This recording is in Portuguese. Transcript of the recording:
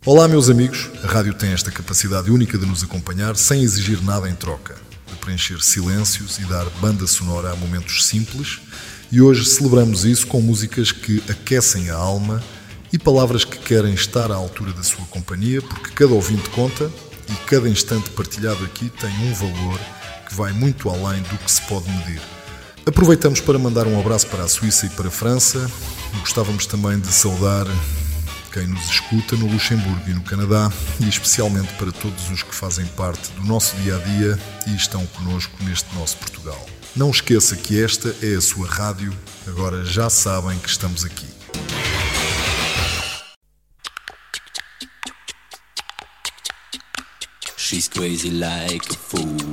Olá, meus amigos. A rádio tem esta capacidade única de nos acompanhar sem exigir nada em troca, de preencher silêncios e dar banda sonora a momentos simples, e hoje celebramos isso com músicas que aquecem a alma e palavras que querem estar à altura da sua companhia, porque cada ouvinte conta e cada instante partilhado aqui tem um valor que vai muito além do que se pode medir. Aproveitamos para mandar um abraço para a Suíça e para a França. Gostávamos também de saudar quem nos escuta no Luxemburgo e no Canadá, e especialmente para todos os que fazem parte do nosso dia-a-dia e estão connosco neste nosso Portugal. Não esqueça que esta é a sua rádio, agora já sabem que estamos aqui. She's crazy like a fool.